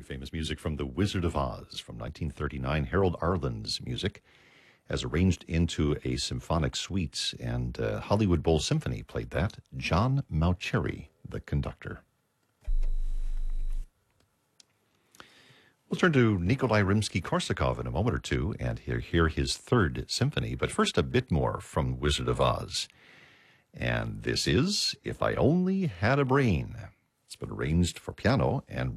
famous music from The Wizard of Oz from 1939. Harold Arlen's music as arranged into a symphonic suite, and Hollywood Bowl Symphony played that. John Mauceri, the conductor. We'll turn to Nikolai Rimsky-Korsakov in a moment or two and hear his third symphony. But first, a bit more from Wizard of Oz. And this is If I Only Had a Brain. It's been arranged for piano and